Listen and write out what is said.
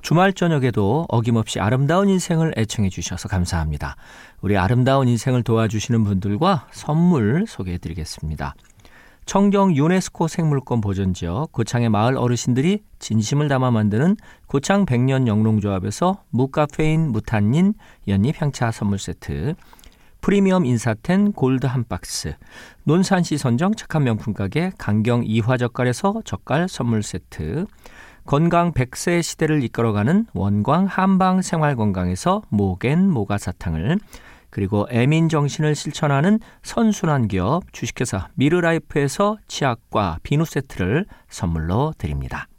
주말 저녁에도 어김없이 아름다운 인생을 애청해 주셔서 감사합니다. 우리 아름다운 인생을 도와주시는 분들과 선물 소개해 드리겠습니다. 청정 유네스코 생물권 보존지역 고창의 마을 어르신들이 진심을 담아 만드는 고창 백년 영농조합에서 무카페인 무탄닌 연잎 향차 선물 세트, 프리미엄 인사텐 골드 한 박스, 논산시 선정 착한 명품 가게 강경 이화젓갈에서 젓갈 선물 세트, 건강 100세 시대를 이끌어가는 원광 한방 생활건강에서 모겐 모가사탕을, 그리고 애민 정신을 실천하는 선순환 기업 주식회사 미르라이프에서 치약과 비누 세트를 선물로 드립니다.